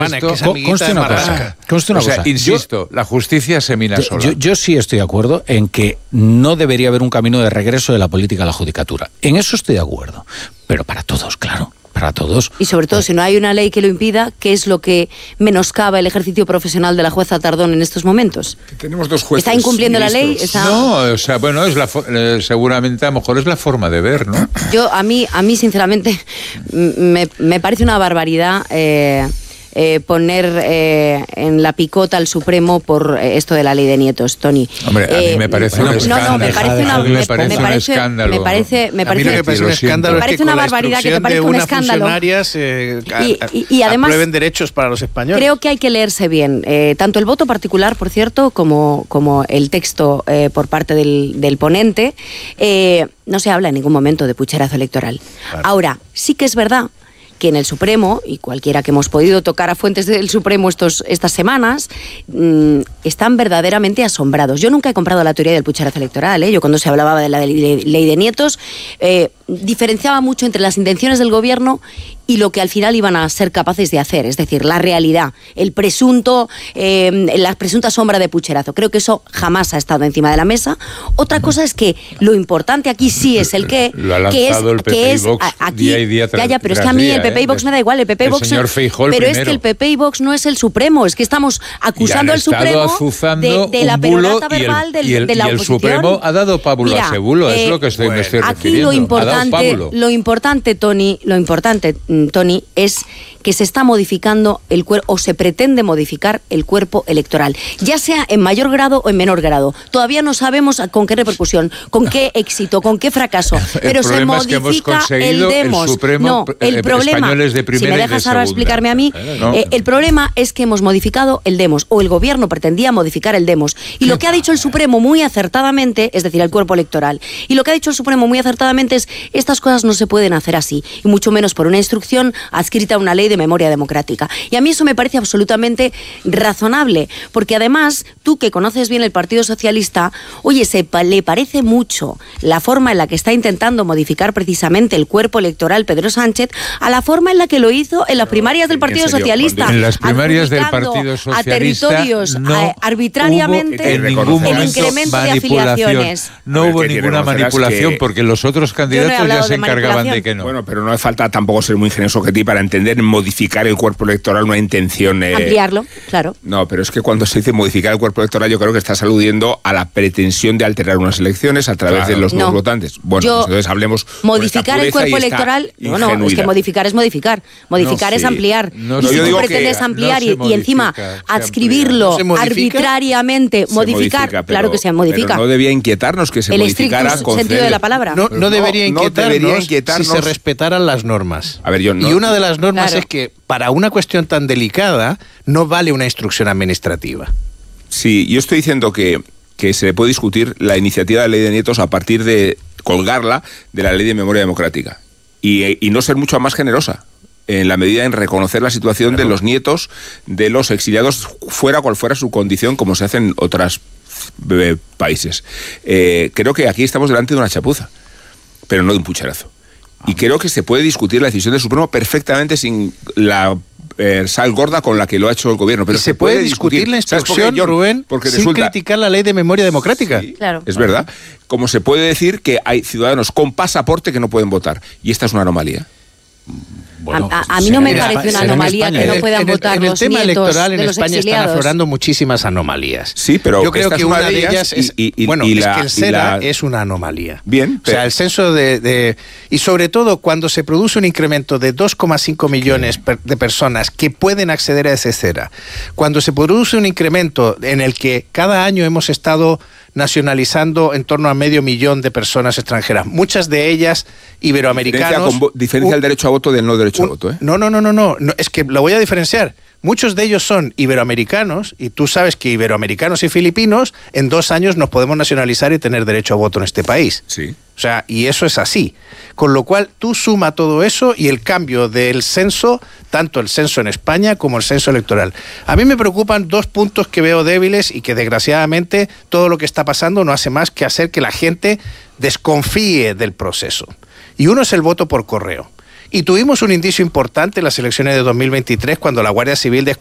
Conste una cosa. Insisto, la justicia se mina sola. Yo sí estoy de acuerdo en que no debería haber un camino de regreso de la política a la judicatura. En eso estoy de acuerdo. Pero para todos, claro. Para todos. Y sobre todo, si no hay una ley que lo impida, ¿qué es lo que menoscaba el ejercicio profesional de la jueza Tardón en estos momentos? Que tenemos dos jueces. ¿Está incumpliendo ministros. la ley? No, o sea, bueno, seguramente a lo mejor es la forma de ver, ¿no? A mí sinceramente, me parece una barbaridad poner en la picota al Supremo por esto de la ley de nietos, Tony. Hombre, a mí me parece un escándalo. Me parece un escándalo. Me parece una barbaridad que te parezca un escándalo. Y además aprueben derechos para los españoles. Creo que hay que leerse bien, tanto el voto particular, por cierto, como el texto por parte del ponente. No se habla en ningún momento de pucherazo electoral. Claro. Ahora, sí que es verdad que en el Supremo, y cualquiera que hemos podido tocar a fuentes del Supremo estas semanas, están verdaderamente asombrados. Yo nunca he comprado la teoría del pucherazo electoral. Yo cuando se hablaba de la ley de nietos, diferenciaba mucho entre las intenciones del gobierno y lo que al final iban a ser capaces de hacer, es decir, la realidad, la presunta sombra de pucherazo. Creo que eso jamás ha estado encima de la mesa. Otra cosa es que lo importante aquí sí es el que lo ha lanzado el PP y Vox día y día tras pero es que a mí el PP y Vox me da igual, el PP y Vox, señor Feijóo pero primero. Es que el PP y Vox no es el Supremo, es que estamos acusando al Supremo de la perorata verbal de la oposición. Y el Supremo ha dado pábulo a ese bulo, es lo que me estoy refiriendo. Aquí lo importante, Tony, es que se está modificando el cuerpo, o se pretende modificar el cuerpo electoral, ya sea en mayor grado o en menor grado. Todavía no sabemos con qué repercusión, con qué éxito, con qué fracaso, pero se modifica el demos. El problema, si me dejas ahora explicarme a mí, el problema es que hemos modificado el demos, o el gobierno pretendía modificar el demos, y lo que ha dicho el Supremo muy acertadamente, es decir, el cuerpo electoral, y lo que ha dicho el Supremo muy acertadamente es: estas cosas no se pueden hacer así, y mucho menos por una instrucción adscrita a una ley de memoria democrática. Y a mí eso me parece absolutamente razonable, porque además, tú que conoces bien el Partido Socialista, oye, le parece mucho la forma en la que está intentando modificar precisamente el cuerpo electoral Pedro Sánchez a la forma en la que lo hizo en las primarias del Partido Socialista. En las primarias del Partido Socialista a territorios arbitrariamente en ningún momento el incremento de afiliaciones. No hubo ninguna manipulación, porque los otros candidatos ya se encargaban de que no. Bueno, pero no hace falta tampoco ser muy ingenioso que ti para entender modificar el cuerpo electoral una intención... ampliarlo, claro. No, pero es que cuando se dice modificar el cuerpo electoral, yo creo que estás aludiendo a la pretensión de alterar unas elecciones a través de los nuevos votantes. Bueno, pues entonces hablemos... Modificar el cuerpo electoral... No, es que modificar es modificar. Modificar es ampliar. Y si tú pretendes ampliar y encima adscribirlo arbitrariamente, modificar, claro que se modifica. Pero no debía inquietarnos que se modificara con sentido de la palabra. No debería inquietarnos si se respetaran las normas. A ver, y una de las normas es que para una cuestión tan delicada no vale una instrucción administrativa. Sí, yo estoy diciendo que se puede discutir la iniciativa de ley de nietos a partir de colgarla de la ley de memoria democrática y no ser mucho más generosa en la medida en reconocer la situación de los nietos de los exiliados, fuera cual fuera su condición, como se hace en otros países. Creo que aquí estamos delante de una chapuza, pero no de un pucherazo. Y creo que se puede discutir la decisión del Supremo perfectamente sin la sal gorda con la que lo ha hecho el gobierno. Pero se puede discutir la instrucción, Rubén, sin criticar la ley de memoria democrática. Sí, claro. Es verdad. Como se puede decir que hay ciudadanos con pasaporte que no pueden votar. Y esta es una anomalía. Bueno, a mí no me parece una anomalía que no puedan votar los nietos. En el tema electoral en España exiliados. Están aflorando muchísimas anomalías. Sí, pero yo creo que una de ellas es que el SERA es una anomalía. Bien. O sea, el censo y sobre todo cuando se produce un incremento de 2,5 millones de personas que pueden acceder a ese SERA, cuando se produce un incremento en el que cada año hemos estado nacionalizando en torno a 500.000 de personas extranjeras, muchas de ellas iberoamericanos. Diferencia el derecho a voto del no derecho a voto, ¿eh? No, es que lo voy a diferenciar. Muchos de ellos son iberoamericanos, y tú sabes que iberoamericanos y filipinos en 2 años nos podemos nacionalizar y tener derecho a voto en este país. Sí. O sea, y eso es así. Con lo cual, tú suma todo eso y el cambio del censo, tanto el censo en España como el censo electoral. A mí me preocupan 2 puntos que veo débiles y que desgraciadamente todo lo que está pasando no hace más que hacer que la gente desconfíe del proceso. Y uno es el voto por correo, Y tuvimos un indicio importante en las elecciones de 2023 cuando la Guardia Civil